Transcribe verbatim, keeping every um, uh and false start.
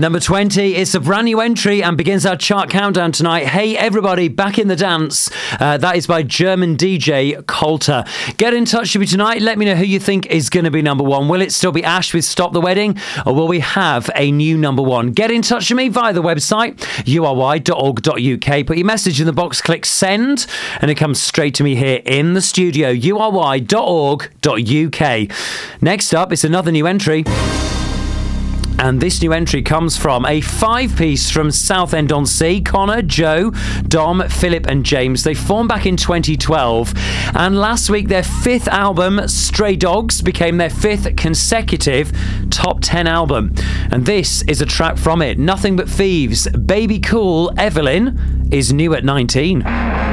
number twenty, it's a brand new entry and begins our chart countdown tonight. Hey everybody, back in the dance. Uh, that is by German D J Coulter. Get in touch with me tonight. Let me know who you think is going to be number one. Will it still be Ash with Stop the Wedding, or will we have a new number one? Get in touch with me via the website, u r y dot org dot u k. Put your message in the box, click send, and it comes straight to me here in the studio, u r y dot org dot u k. Next up, it's another new entry. And this new entry comes from a five-piece from Southend-on-Sea. Connor, Joe, Dom, Philip and James. They formed back in twenty twelve. And last week, their fifth album, Stray Dogs, became their fifth consecutive top ten album. And this is a track from it. Nothing But Thieves. Baby Cool, Evelyn, is new at nineteen.